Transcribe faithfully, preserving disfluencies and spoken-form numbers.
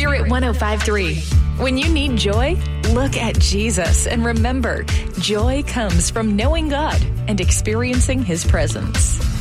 Spirit one oh five point three. When you need joy, look at Jesus and remember, joy comes from knowing God and experiencing His presence.